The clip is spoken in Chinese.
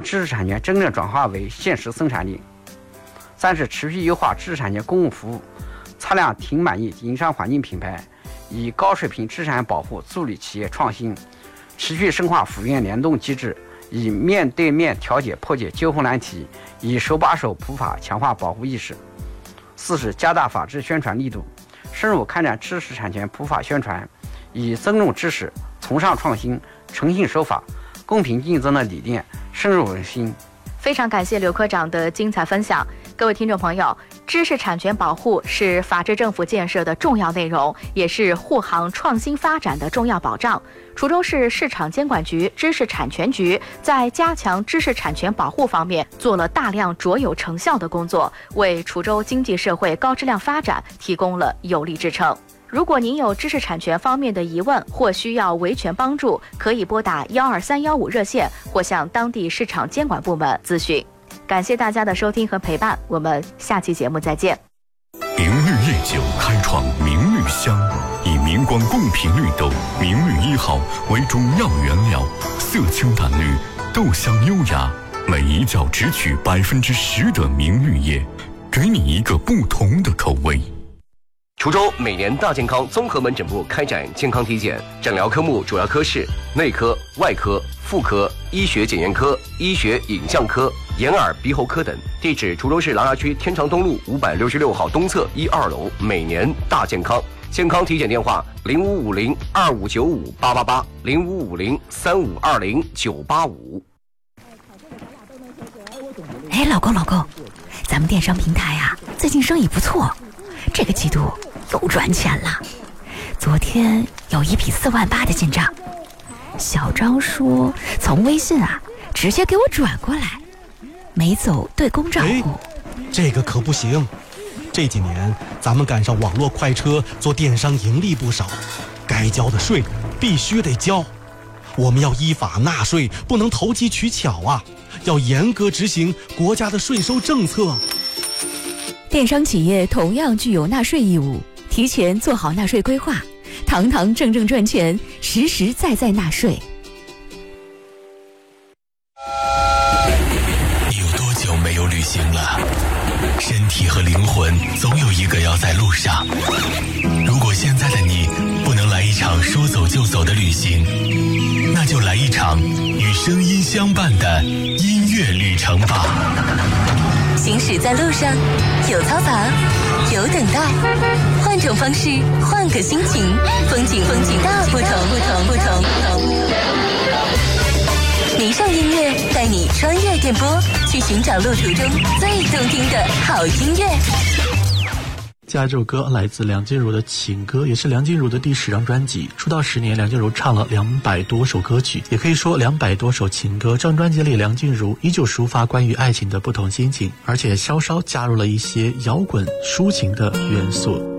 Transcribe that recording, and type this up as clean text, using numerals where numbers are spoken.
知识产权真正转化为现实生产力。三是持续优化知识产权公共服务，擦亮挺满意营商环境品牌，以高水平知识产权保护助力企业创新，持续深化府院联动机制，以面对面调解破解纠纷难题，以手把手普法强化保护意识。四是加大法治宣传力度，深入开展知识产权普法宣传，以尊重知识、崇尚创新、诚信守法、公平竞争的理念深入人心。 非常感谢刘科长的精彩分享。各位听众朋友，知识产权保护是法治政府建设的重要内容，也是护航创新发展的重要保障。滁州市市场监管局知识产权局在加强知识产权保护方面做了大量卓有成效的工作，为滁州经济社会高质量发展提供了有力支撑。如果您有知识产权方面的疑问或需要维权帮助，可以拨打12315热线或向当地市场监管部门咨询。感谢大家的收听和陪伴，我们下期节目再见。 明绿夜酒开创明绿香，以明光贡品绿豆明绿1号为中药原料，色清淡绿，豆香优雅，每一角只取10%的明绿叶，给你一个不同的口味。 滁州每年大健康综合门诊部开展健康体检，诊疗科目主要科室内科、外科、妇科、医学检验科、医学影像科、眼耳鼻喉科等。地址：滁州市琅琊区天长东路566号东侧1、2楼。每年大健康。健康体检电话：055025958888 05503520-985。 哎，老公，咱们电商平台啊，最近生意不错，这个季度又赚钱了。昨天有一笔4万8的进账，小张说从微信啊直接给我转过来，没走对公账户。 这个可不行，这几年咱们赶上网络快车，做电商盈利不少，该交的税必须得交。我们要依法纳税，不能投机取巧啊，要严格执行国家的税收政策。 电商企业同样具有纳税义务，提前做好纳税规划，堂堂正正赚钱，实实在在纳税。 你有多久没有旅行了？身体和灵魂总有一个要在路上。如果现在的你不能来一场说走就走的旅行，那就来一场与声音相伴的音乐旅程吧。 行驶在路上，有嘈杂，有等待，换种方式，换个心情，风景大不同。迷上音乐带你穿越电波，去寻找路途中最动听的好音乐。 接下来这首歌来自梁静茹的《情歌》，也是梁静茹的第10张专辑。出道10年，梁静茹唱了200多首歌曲，也可以说200多首情歌。这张专辑里，梁静茹依旧抒发关于爱情的不同心情，而且稍稍加入了一些摇滚抒情的元素。